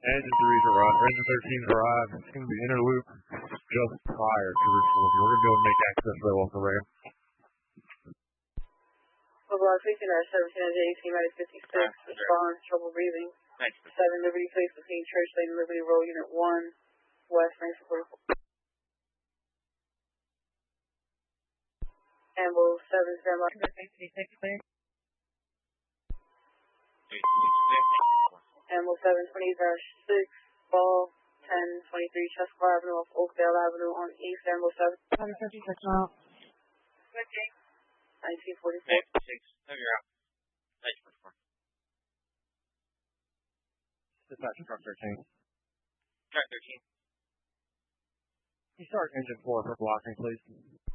Engine 3's arrived. Engine 13's arrived. It's going to be inner loop just prior to this one. We're going to be able to make access though off the ramp. Block 15 at 17 at 18 minus 56. Response, trouble breathing. 7 Liberty Place between Church Lane and Liberty Road, Unit 1, West 944. Ambo 7 standby. Ambo 720-6, ball 1023 Chesclaw Avenue off Oakdale Avenue on East Ambo 7. 156 now. 1944. 6. No, you're out. 1944. Dispatch truck 13. Truck 13. Can you start engine 4 for blocking, please?